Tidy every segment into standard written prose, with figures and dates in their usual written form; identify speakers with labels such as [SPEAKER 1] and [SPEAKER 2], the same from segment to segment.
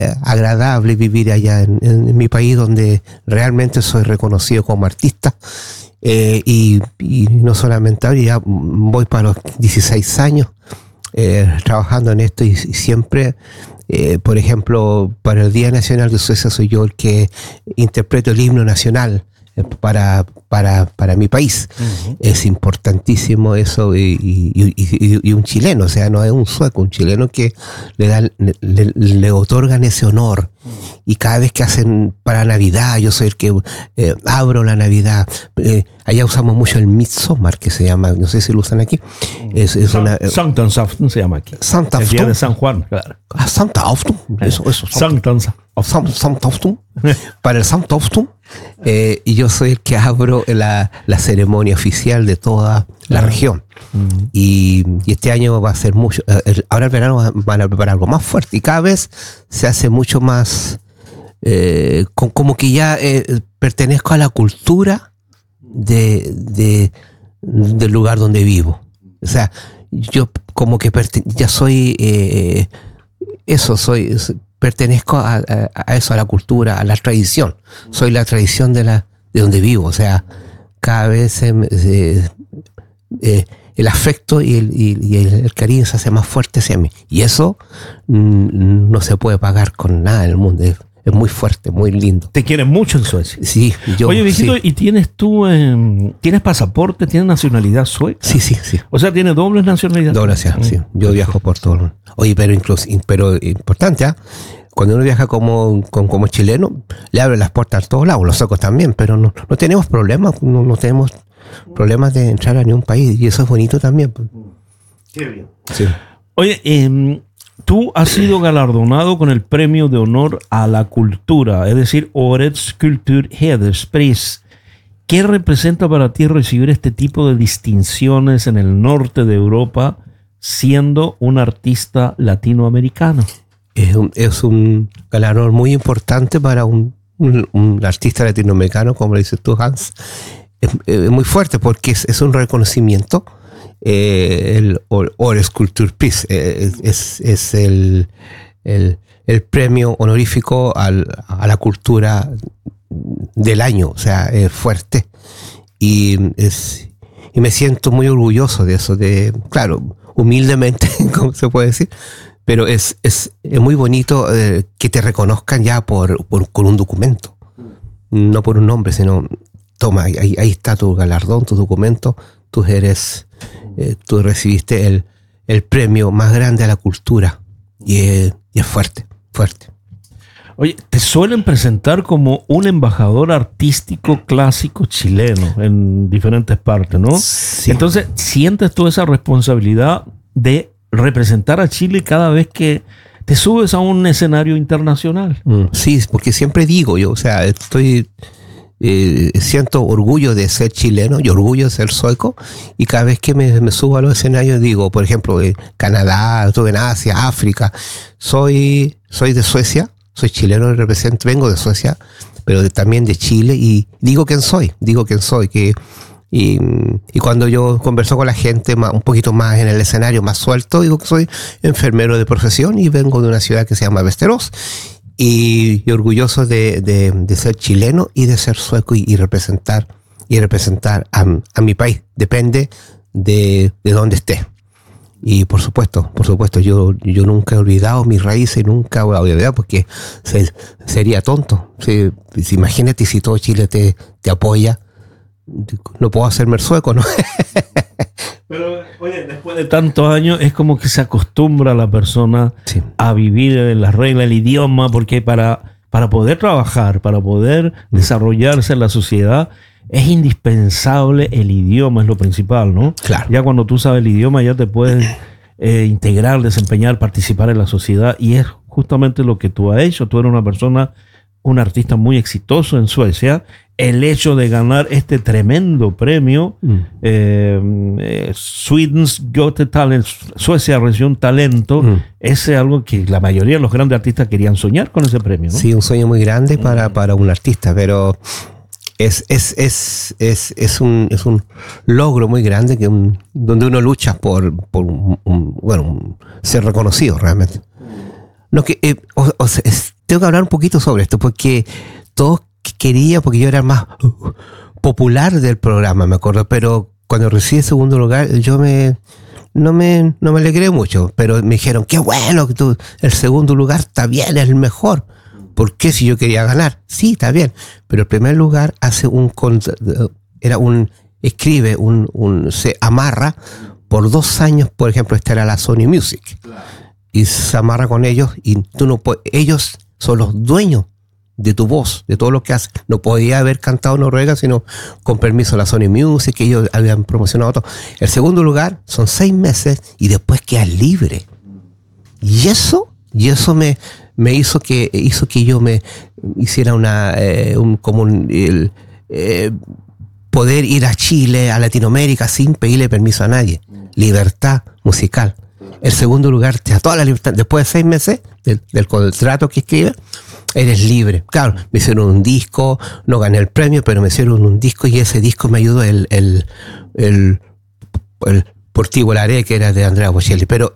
[SPEAKER 1] agradable vivir allá en mi país, donde realmente soy reconocido como artista. Y no solamente ahora, ya voy para los 16 años trabajando en esto y siempre, por ejemplo, para el Día Nacional de Suecia soy yo el que interpreto el himno nacional para mi país. Uh-huh. Es importantísimo eso, y un chileno, o sea, no es un sueco, un chileno que le otorgan ese honor. Y cada vez que hacen para Navidad, yo soy el que abro la Navidad. Allá usamos mucho el Midsommar, que se llama, no sé si lo usan aquí.
[SPEAKER 2] Sanktansafton se llama aquí.
[SPEAKER 1] Sanktansafton.
[SPEAKER 2] El día de San Juan, claro.
[SPEAKER 1] Sanktansafton. Eso. Sanktansafton. Para el Sanktansafton. Y yo soy el que abro la ceremonia oficial de toda la región. Uh-huh. Y este año va a ser mucho. Ahora el verano van a preparar algo más fuerte y cada vez se hace mucho más. Como que ya pertenezco a la cultura del lugar donde vivo. O sea, yo como que ya soy. Pertenezco a eso, a la cultura, a la tradición. Soy la tradición de donde vivo. O sea, cada vez el afecto y el cariño se hace más fuerte hacia mí. Y eso no se puede pagar con nada en el mundo. Es muy fuerte, muy lindo.
[SPEAKER 2] ¿Te quieren mucho en Suecia?
[SPEAKER 1] Sí.
[SPEAKER 2] Oye, Viejito, sí. ¿Y tienes pasaporte? ¿Tienes nacionalidad sueca?
[SPEAKER 1] Sí.
[SPEAKER 2] O sea, ¿tienes doble nacionalidad?
[SPEAKER 1] Doble nacionalidad, sí. Yo viajo por todo el mundo. Oye, pero importante, ¿eh? Cuando uno viaja como chileno, le abren las puertas a todos lados, los suecos también, pero no tenemos problemas, no tenemos problemas de entrar a ningún país, y eso es bonito también.
[SPEAKER 2] Qué bien. Sí. Oye, tú has sido galardonado con el Premio de Honor a la Cultura, es decir, Årets Kulturhederspris. ¿Qué representa para ti recibir este tipo de distinciones en el norte de Europa siendo un artista latinoamericano?
[SPEAKER 1] Es un galardón muy importante para un artista latinoamericano, como dices tú, Hans. Es muy fuerte porque es un reconocimiento. El Årets Kulturpris es el premio honorífico a la cultura del año. O sea, es fuerte. Y me siento muy orgulloso de eso. Claro, humildemente, como se puede decir. Pero es muy bonito que te reconozcan ya con un documento. No por un nombre, sino, toma, ahí está tu galardón, tu documento. Tú recibiste el premio más grande a la cultura. Y es fuerte.
[SPEAKER 2] Oye, te suelen presentar como un embajador artístico clásico chileno en diferentes partes, ¿no?
[SPEAKER 1] Sí.
[SPEAKER 2] Entonces, ¿sientes tú esa responsabilidad de representar a Chile cada vez que te subes a un escenario internacional?
[SPEAKER 1] Sí, porque siempre digo yo, o sea, siento orgullo de ser chileno y orgullo de ser sueco, y cada vez que me subo a los escenarios digo, por ejemplo, Canadá, estuve en Asia, África, soy de Suecia, soy chileno, vengo de Suecia, pero también de Chile, y digo quién soy, y cuando yo converso con la gente un poquito más en el escenario, más suelto, digo que soy enfermero de profesión y vengo de una ciudad que se llama Västerås, y orgulloso de ser chileno y de ser sueco y representar a mi país. Depende de dónde esté. Y por supuesto, yo nunca he olvidado mis raíces y nunca voy a olvidar, porque sería tonto. Imagínate si todo Chile te apoya. No puedo hacerme el sueco, ¿no?
[SPEAKER 2] Pero, oye, después de tantos años es como que se acostumbra a la persona a vivir en las reglas del idioma, porque para poder trabajar, para poder desarrollarse en la sociedad, es indispensable el idioma, es lo principal, ¿no?
[SPEAKER 1] Claro.
[SPEAKER 2] Ya cuando tú sabes el idioma ya te puedes integrar, desempeñar, participar en la sociedad, y es justamente lo que tú has hecho. Tú eres un artista muy exitoso en Suecia. El hecho de ganar este tremendo premio, Sweden's Got Talent, Suecia recibió un talento, es algo que la mayoría de los grandes artistas querían soñar con ese premio, ¿no?
[SPEAKER 1] Sí, un sueño muy grande para un artista, pero es un logro muy grande donde uno lucha por ser reconocido realmente. No, que, tengo que hablar un poquito sobre esto, porque todos querían, porque yo era más popular del programa, me acuerdo, pero cuando recibí el segundo lugar, no me alegré mucho, pero me dijeron, qué bueno, que el segundo lugar está bien, es el mejor. ¿Por qué si yo quería ganar? Sí, está bien, pero el primer lugar se amarra por 2 años, por ejemplo, esta era la Sony Music, y se amarra con ellos, y tú no puedes, ellos son los dueños de tu voz, de todo lo que haces. No podía haber cantado Noruega sino con permiso de la Sony Music, que ellos habían promocionado todo. El segundo lugar son 6 meses y después quedas libre. Y eso me hizo que yo me hiciera poder ir a Chile, a Latinoamérica sin pedirle permiso a nadie. Libertad musical. El segundo lugar te da toda la libertad. Después de 6 meses del contrato que escribes, eres libre. Claro, me hicieron un disco, no gané el premio, pero me hicieron un disco y ese disco me ayudó el Portivo Laré, que era de Andrea Bocelli. Pero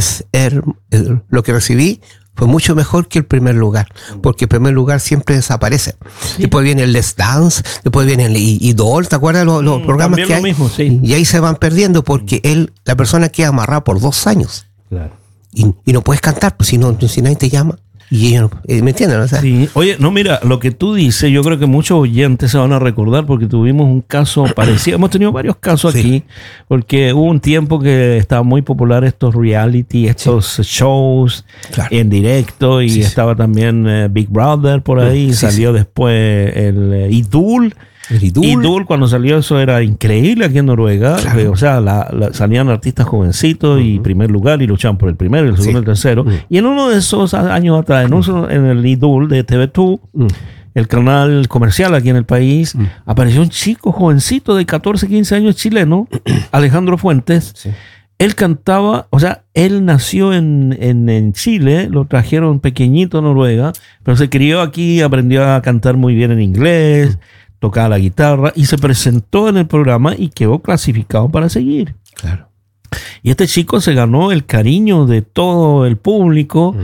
[SPEAKER 1] lo que recibí fue mucho mejor que el primer lugar, porque el primer lugar siempre desaparece. Sí. Después viene el Let's Dance, después viene el Idol, ¿te acuerdas los programas que hay?
[SPEAKER 2] Mismo, sí.
[SPEAKER 1] Y ahí se van perdiendo porque la persona queda amarrada por 2 años.
[SPEAKER 2] Claro.
[SPEAKER 1] Y no puedes cantar, pues si nadie te llama. Y ellos ¿me entienden? O sea,
[SPEAKER 2] sí. Oye, no, mira, lo que tú dices, yo creo que muchos oyentes se van a recordar porque tuvimos un caso parecido. Hemos tenido varios casos aquí, porque hubo un tiempo que estaban muy populares estos reality, estos shows en directo, y estaba también Big Brother por ahí, salió después el Idol. Idol, cuando salió, eso era increíble aquí en Noruega. Claro. O sea, salían artistas jovencitos y primer lugar y luchaban por el primero, el segundo, el tercero. Y en uno de esos años atrás, en el Idol de TV2, el canal comercial aquí en el país, apareció un chico jovencito de 14, 15 años chileno, Alejandro Fuentes. Sí. Él cantaba, o sea, él nació en Chile, lo trajeron pequeñito a Noruega, pero se crió aquí, aprendió a cantar muy bien en inglés, tocaba la guitarra y se presentó en el programa y quedó clasificado para seguir.
[SPEAKER 1] Claro.
[SPEAKER 2] Y este chico se ganó el cariño de todo el público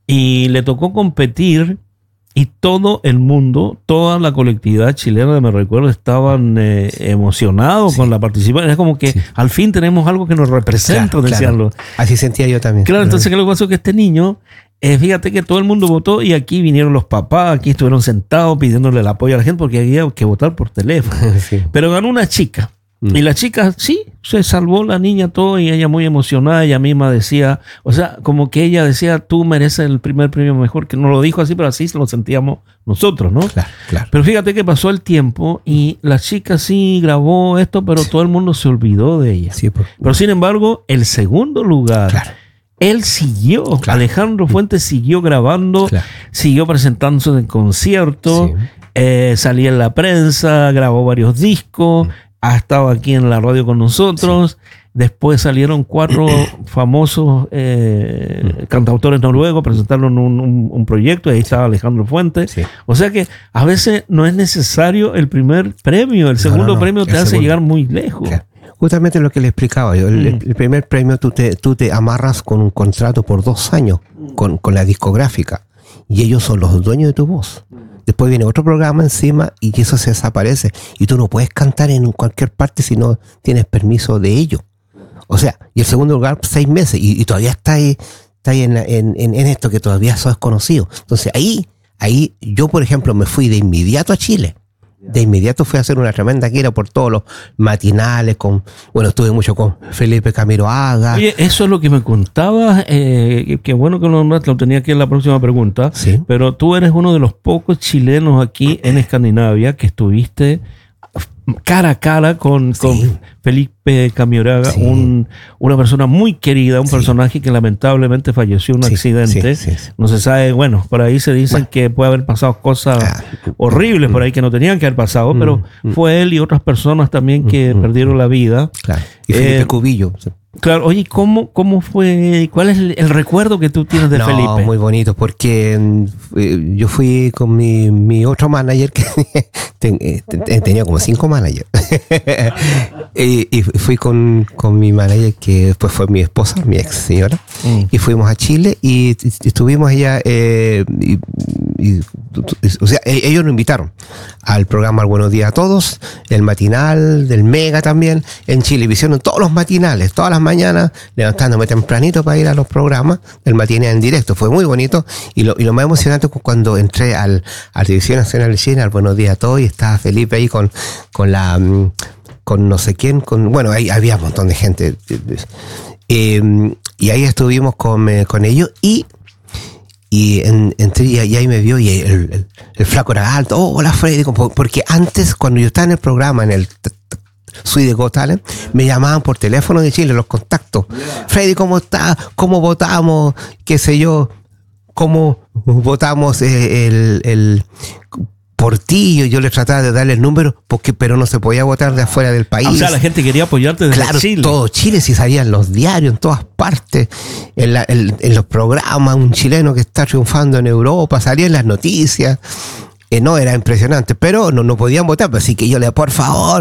[SPEAKER 2] y le tocó competir, y todo el mundo, toda la colectividad chilena, me recuerdo, estaban emocionados con la participación. Es como que al fin tenemos algo que nos representa, decíanlo.
[SPEAKER 1] Así sentía yo también.
[SPEAKER 2] Claro, entonces, ¿qué es lo que pasó? Que este niño, fíjate que todo el mundo votó y aquí vinieron los papás, aquí estuvieron sentados pidiéndole el apoyo a la gente porque había que votar por teléfono. Pero ganó una chica. Y la chica, se salvó la niña todo, y ella muy emocionada, ella misma decía, o sea, como que ella decía, tú mereces el primer premio mejor, que no lo dijo así, pero así lo sentíamos nosotros, ¿no?
[SPEAKER 1] Claro.
[SPEAKER 2] Pero fíjate que pasó el tiempo y la chica sí grabó esto, pero todo el mundo se olvidó de ella. Sí, pero sin embargo, el segundo lugar, él siguió, Alejandro Fuentes siguió grabando, siguió presentándose en conciertos, salía en la prensa, grabó varios discos, ha estado aquí en la radio con nosotros. Después salieron 4 famosos cantautores noruegos, presentaron un proyecto, y ahí estaba Alejandro Fuentes. O sea que a veces no es necesario el primer premio, el segundo premio te hace llegar muy lejos.
[SPEAKER 1] Justamente lo que le explicaba yo, el primer premio tú te amarras con un contrato por 2 años con la discográfica, y ellos son los dueños de tu voz. Después viene otro programa encima y eso se desaparece. Y tú no puedes cantar en cualquier parte si no tienes permiso de ellos. O sea, y el segundo lugar, 6 meses. Y todavía está ahí en esto que todavía sos desconocido. Entonces ahí yo, por ejemplo, me fui de inmediato a Chile. De inmediato fui a hacer una tremenda gira por todos los matinales. Estuve mucho con Felipe Camiroaga.
[SPEAKER 2] Oye, eso es lo que me contabas. Qué bueno que lo tenía aquí en la próxima pregunta.
[SPEAKER 1] ¿Sí?
[SPEAKER 2] Pero tú eres uno de los pocos chilenos aquí en Escandinavia que estuviste cara a cara con Felipe Camiroaga, una persona muy querida, un personaje que lamentablemente falleció en un accidente. No se sabe, por ahí se dicen que puede haber pasado cosas horribles por ahí que no tenían que haber pasado, pero fue él y otras personas también que perdieron la vida.
[SPEAKER 1] Claro. Y Felipe Cubillo.
[SPEAKER 2] Claro, oye, ¿cómo fue? ¿Cuál es el recuerdo que tú tienes de Felipe?
[SPEAKER 1] Muy bonito, porque yo fui con mi otro manager, que tenía como 5 managers. manager. y fui con mi manager, que después fue mi esposa, mi ex señora, y fuimos a Chile y estuvimos allá. O sea, ellos nos invitaron al programa El Buenos Días a Todos, el matinal del Mega también, en Chilevisión, todos los matinales, todas las mañanas, levantándome tempranito para ir a los programas del matinal en directo. Fue muy bonito, y lo más emocionante fue cuando entré a la Televisión Nacional de Chile, al Buenos Días a Todos, y estaba Felipe ahí con no sé quién, bueno, ahí había un montón de gente, y ahí estuvimos con ellos, y entré y ahí me vio, y el flaco era alto. Hola Freddy, porque antes, cuando yo estaba en el programa, en el Suite de Got Talent, me llamaban por teléfono de Chile, los contactos. Freddy, ¿cómo está? ¿Cómo votamos? ¿Qué sé yo? ¿Cómo votamos el por ti? Yo le trataba de darle el número, pero no se podía votar de afuera del país.
[SPEAKER 2] O sea, la gente quería apoyarte desde Chile.
[SPEAKER 1] Claro, todo Chile, si salían los diarios, en todas partes, en los programas, un chileno que está triunfando en Europa, salían las noticias. No, era impresionante, pero no podían votar, así que yo le, por favor,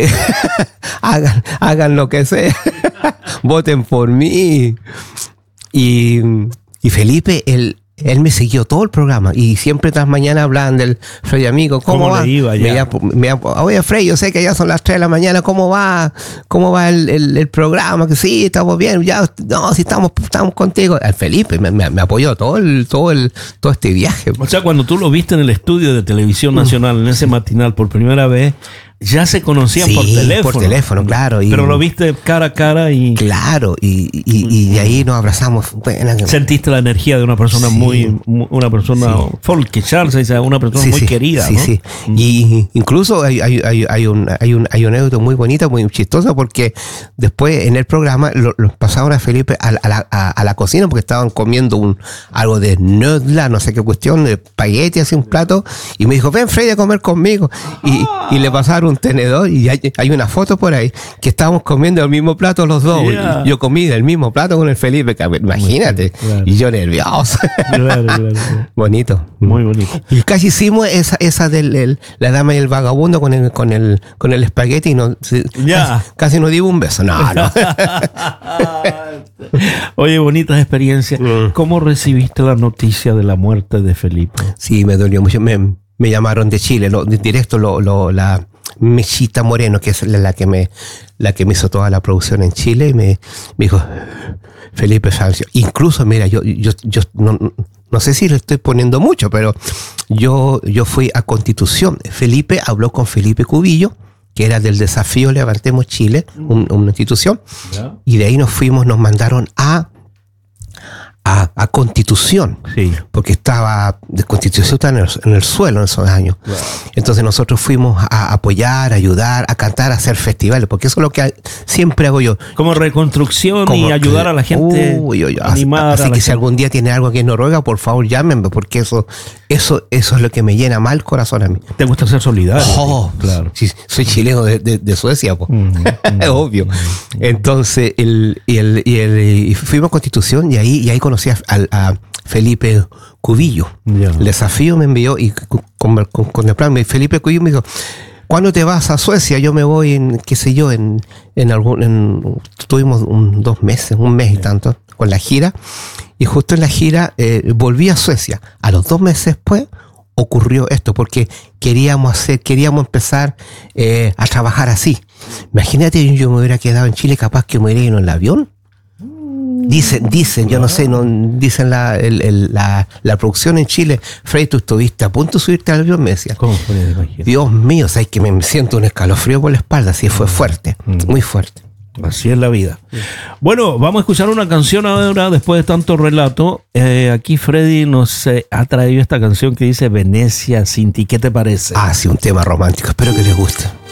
[SPEAKER 1] hagan lo que sea, voten por mí. Y Felipe, él me siguió todo el programa, y siempre tras mañana hablaban del Freddy amigo. ¿Cómo va?
[SPEAKER 2] Le iba ya?
[SPEAKER 1] Oye, Freddy, yo sé que ya son las 3 de la mañana, ¿cómo va el programa? Que sí, estamos bien, ya, no, sí, estamos contigo. El Felipe me apoyó todo este viaje.
[SPEAKER 2] O sea, cuando tú lo viste en el estudio de Televisión Nacional, en ese matinal por primera vez, ya se conocían por teléfono.
[SPEAKER 1] Por teléfono, claro.
[SPEAKER 2] Pero lo viste cara a cara y...
[SPEAKER 1] Claro, y ahí nos abrazamos.
[SPEAKER 2] Sentiste la energía de una persona una persona folkchar, una persona muy querida,
[SPEAKER 1] sí,
[SPEAKER 2] ¿no?
[SPEAKER 1] Sí. Y incluso hay un anécdota muy bonita, muy chistosa, porque después en el programa los pasaron a Felipe a la cocina, porque estaban comiendo algo de nudla, no sé qué cuestión, de espagueti, así un plato, y me dijo, ven Freddy a comer conmigo, y le pasaron un tenedor, y hay una foto por ahí que estábamos comiendo el mismo plato los dos. Yo comí del mismo plato con el Felipe, imagínate. Claro. Y yo nervioso. Claro. Bonito.
[SPEAKER 2] Muy bonito.
[SPEAKER 1] Y casi hicimos esa de la dama y el vagabundo con el espagueti, y casi nos dio un beso. No.
[SPEAKER 2] Oye, bonitas experiencias. ¿Cómo recibiste la noticia de la muerte de Felipe?
[SPEAKER 1] Sí, me dolió mucho. Me llamaron de Chile, directo la Mechita Moreno, que es la que me hizo toda la producción en Chile, y me dijo, Felipe falleció. Incluso, mira, yo no sé si le estoy poniendo mucho, pero yo fui a Constitución. Felipe habló con Felipe Cubillo, que era del desafío Levantemos Chile, una institución, y de ahí nos mandaron a Constitución, porque estaba de Constitución está en el suelo en esos años. Entonces nosotros fuimos a apoyar, a ayudar, a cantar, a hacer festivales, porque eso es lo que siempre hago yo.
[SPEAKER 2] Como reconstrucción y ayudar a la gente, animar.
[SPEAKER 1] Así que si algún día tiene algo aquí en Noruega, por favor llámenme, porque eso es lo que me llena más el corazón a mí.
[SPEAKER 2] ¿Te gusta ser solidario?
[SPEAKER 1] Claro. Sí, soy chileno de Suecia, pues. Es obvio. Entonces, y fuimos a Constitución, y ahí conocí a Felipe Cubillo. El desafío me envió, y con el plan, Felipe Cubillo me dijo, ¿cuándo te vas a Suecia? Yo me voy tuvimos 2 meses, un mes y tanto, con la gira, y justo en la gira volví a Suecia. A los 2 meses después ocurrió esto, porque queríamos empezar a trabajar así. Imagínate, yo me hubiera quedado en Chile, capaz que me hubiera ido en el avión. Dicen, yo no sé, dicen la producción en Chile, Freddy, tú estuviste a punto de subirte al avión, me decía.
[SPEAKER 2] ¿Cómo fue?
[SPEAKER 1] Dios mío, sabes que me siento un escalofrío por la espalda, así fue fuerte, muy fuerte.
[SPEAKER 2] Así es la vida. Bueno, vamos a escuchar una canción ahora, después de tanto relato. Aquí Freddy nos ha traído esta canción que dice Venecia sin ti. ¿Qué te parece?
[SPEAKER 1] Sí, un tema romántico, espero que les guste.